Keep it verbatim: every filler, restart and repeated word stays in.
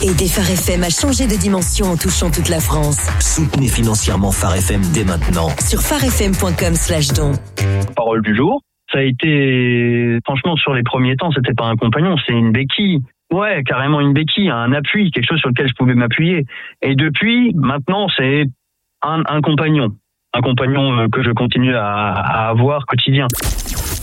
Aider Phare F M à changer de dimension en touchant toute la France. Soutenez financièrement Phare F M dès maintenant. Sur pharefm.com slash don. Parole du jour. Ça a été, franchement, sur les premiers temps, c'était pas un compagnon, c'est une béquille. Ouais, carrément une béquille, un appui, quelque chose sur lequel je pouvais m'appuyer. Et depuis, maintenant, c'est un, un compagnon. Un compagnon que je continue à, à avoir quotidien.